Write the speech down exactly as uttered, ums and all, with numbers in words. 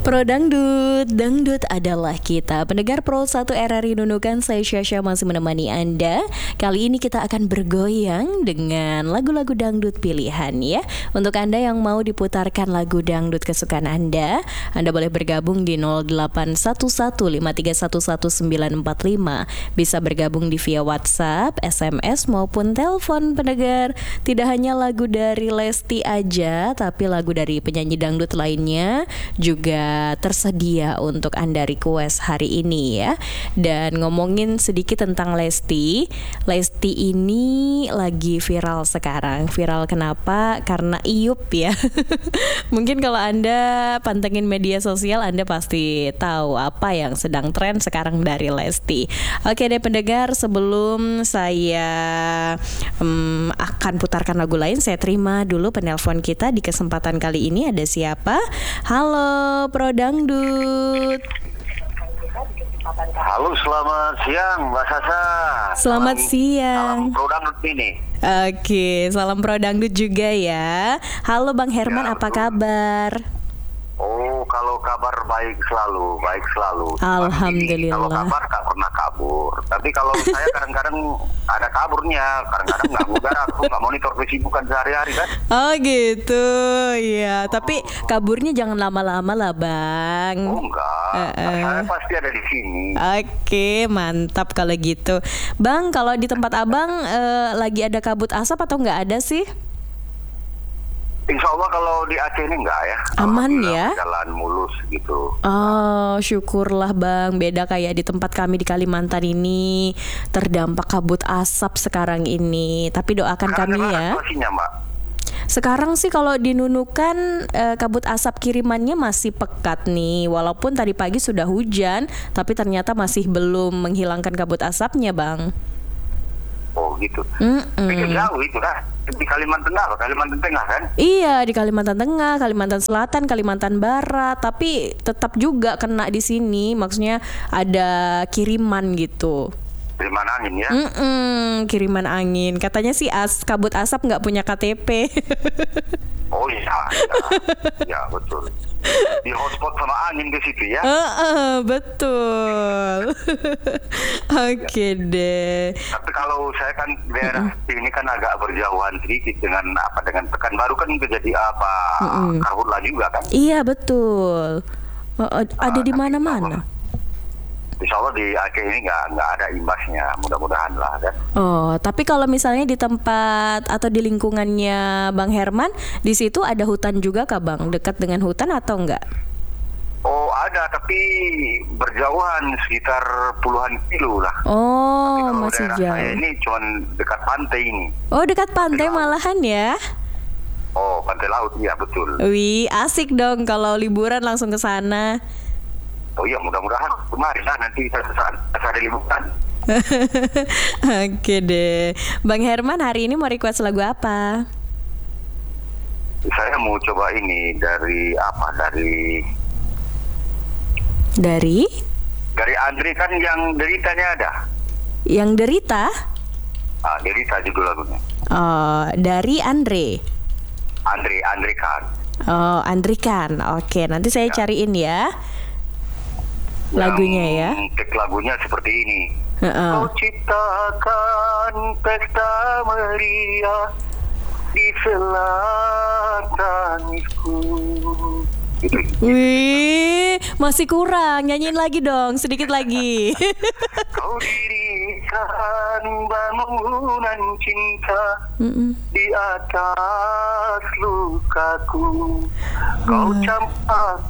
Pro Dangdut, Dangdut adalah kita. Pendengar Pro satu R R I Nunukan, saya Syasha masih menemani Anda. Kali ini kita akan bergoyang dengan lagu-lagu dangdut pilihan ya. Untuk Anda yang mau diputarkan lagu dangdut kesukaan Anda, Anda boleh bergabung di nol delapan satu satu lima tiga satu satu sembilan empat lima. Bisa bergabung di via WhatsApp, S M S maupun telepon pendengar. Tidak hanya lagu dari Lesti aja, tapi lagu dari penyanyi dangdut lainnya juga tersedia untuk Anda request hari ini ya. Dan ngomongin sedikit tentang Lesti, Lesti ini lagi viral sekarang. Viral kenapa? Karena Iup ya. Mungkin kalau Anda pantengin media sosial, Anda pasti tahu apa yang sedang tren sekarang dari Lesti. Oke deh pendengar, sebelum saya um, akan putarkan lagu lain, saya terima dulu penelpon kita di kesempatan kali ini. Ada siapa? Halo Pro Dangdut. Halo, selamat siang Mbak Sasa. Selamat salam, siang. Salam Pro Dangdut ini. Oke, salam Pro Dangdut juga ya. Halo Bang Herman, Ya, apa betul. kabar? Oh, kalau kabar baik selalu, baik selalu. Alhamdulillah. Kalau kabar tak pernah kabur. Tapi kalau saya kadang-kadang ada kaburnya, kadang-kadang nggak mudah. Aku nggak monitor kesibukan sehari-hari kan. Oh gitu, ya. Tapi kaburnya jangan lama-lama lah Bang. Oh enggak, Uh-uh. saya pasti ada di sini. Oke, mantap kalau gitu. Bang, kalau di tempat Abang eh, lagi ada kabut asap atau nggak ada sih? Insya Allah kalau di Aceh ini enggak ya. Aman Alhamdulillah, ya? Jalan mulus gitu. Oh, syukurlah Bang. Beda kayak di tempat kami di Kalimantan ini, terdampak kabut asap sekarang ini. Tapi doakan Sekarang kami gimana ya. situasinya, Mbak? Sekarang sih kalau di Nunukan eh, kabut asap kirimannya masih pekat nih. Walaupun tadi pagi sudah hujan, tapi ternyata masih belum menghilangkan kabut asapnya Bang. Oh gitu. Mm-mm. Tapi jauh itu dah. Di Kalimantan apa? Kalimantan Tengah kan? Iya, di Kalimantan Tengah, Kalimantan Selatan, Kalimantan Barat, tapi tetap juga kena di sini. Maksudnya ada kiriman gitu. Kiriman angin ya. Mm-mm, kiriman angin. Katanya sih as kabut asap nggak punya K T P. Oh iya, ya, ya betul. Di hotspot sama angin ke situ ya. Heeh, betul. Oke deh. Tapi kalau saya kan daerah ini kan agak berjauhan sedikit dengan apa dengan Pekanbaru kan terjadi apa Mm-mm. karhutla juga kan. Iya betul. Oh, oh, ada di tapi mana-mana. Insya Allah di Aceh ini nggak nggak ada imbasnya, mudah-mudahan lah kan. Oh, tapi kalau misalnya di tempat atau di lingkungannya Bang Herman, di situ ada hutan juga kah Bang? Dekat dengan hutan atau enggak? Oh ada, tapi berjauhan sekitar puluhan kilo lah. Oh, Kalau masih daerah saya jauh. ini cuman dekat pantai ini. Oh, dekat pantai Dekat laut. malahan ya? Oh pantai laut, iya betul. Wih, asik dong kalau liburan langsung ke sana. Oh iya, mudah-mudahan kemarin lah nanti saya saat ada liburan. Oke deh. Bang Herman hari ini mau request lagu apa? Saya mau coba ini dari apa? Dari Dari dari Andri kan yang deritanya ada. Yang Derita? Ah, derita judul lagunya. Oh, dari Andre. Andri, Andri kan. Oh, Andrikan. Oke, nanti saya Ya. cariin ya lagunya ya. Yang teks lagunya seperti ini. Heeh. Kau ciptakan pesta meriah di selantangisku. Gitu. Wih, masih kurang. Nyanyiin lagi dong, sedikit lagi. Kau dirikan bangunan cinta Mm-mm. di atas lukaku. Kau campak